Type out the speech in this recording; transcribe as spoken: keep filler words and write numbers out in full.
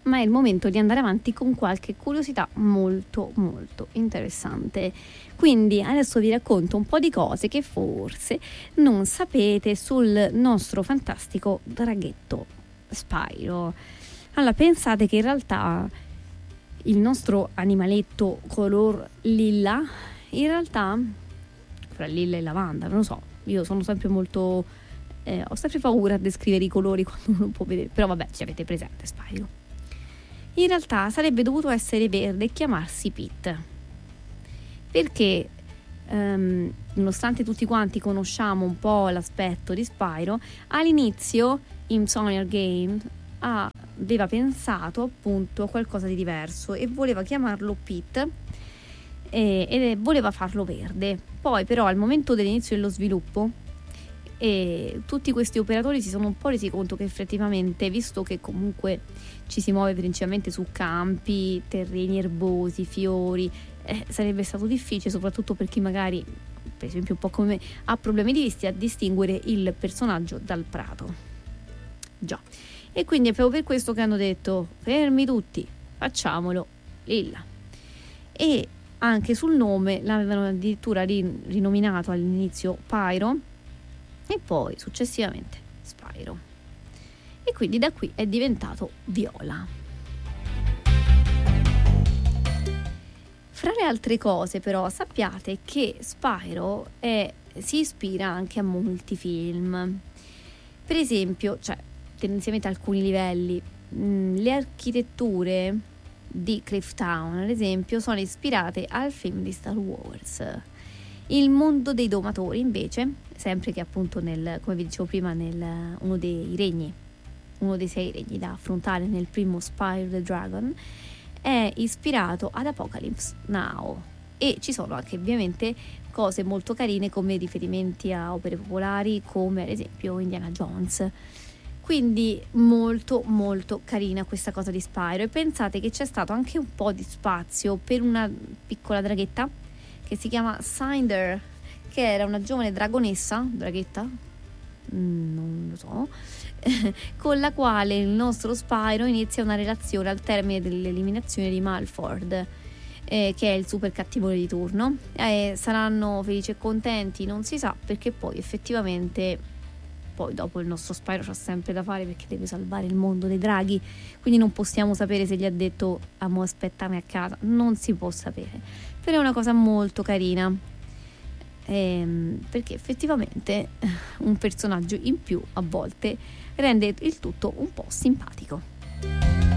ma è il momento di andare avanti con qualche curiosità molto molto interessante. Quindi adesso vi racconto un po' di cose che forse non sapete sul nostro fantastico draghetto Spyro. Allora, pensate che in realtà il nostro animaletto color lilla, in realtà fra lilla e lavanda, non lo so, io sono sempre molto eh, ho sempre paura a descrivere i colori quando non può vedere, però vabbè, ci avete presente Spyro. In realtà sarebbe dovuto essere verde e chiamarsi Pete, perché um, nonostante tutti quanti conosciamo un po' l'aspetto di Spyro, all'inizio Insomniac Games aveva pensato appunto a qualcosa di diverso e voleva chiamarlo Pete e, e voleva farlo verde. Poi però al momento dell'inizio dello sviluppo e tutti questi operatori si sono un po' resi conto che effettivamente, visto che comunque ci si muove principalmente su campi, terreni erbosi, fiori, eh, sarebbe stato difficile, soprattutto per chi magari, per esempio un po' come me, ha problemi di vista, a distinguere il personaggio dal prato. Già. E quindi è proprio per questo che hanno detto: fermi tutti, facciamolo lilla. E anche sul nome l'avevano addirittura rinominato all'inizio Pyro e poi successivamente Spyro, e quindi da qui è diventato viola. Fra le altre cose però sappiate che Spyro è, si ispira anche a molti film, per esempio, cioè tendenzialmente a alcuni livelli, mh, le architetture di Cliff Town ad esempio sono ispirate al film di Star Wars. Il mondo dei domatori invece, sempre che appunto nel, come vi dicevo prima, nel uno dei regni, uno dei sei regni da affrontare nel primo Spyro the Dragon, è ispirato ad Apocalypse Now, e ci sono anche ovviamente cose molto carine come riferimenti a opere popolari come ad esempio Indiana Jones. Quindi molto molto carina questa cosa di Spyro, e pensate che c'è stato anche un po' di spazio per una piccola draghetta che si chiama Cinder, che era una giovane dragonessa, draghetta? Mm, non lo so, con la quale il nostro Spyro inizia una relazione al termine dell'eliminazione di Malford, eh, che è il super cattivone di turno. Eh, saranno felici e contenti? Non si sa, perché poi effettivamente poi dopo il nostro Spyro c'ha sempre da fare perché deve salvare il mondo dei draghi, quindi non possiamo sapere se gli ha detto amo aspettami a casa, non si può sapere, però è una cosa molto carina, ehm, perché effettivamente un personaggio in più a volte rende il tutto un po' simpatico.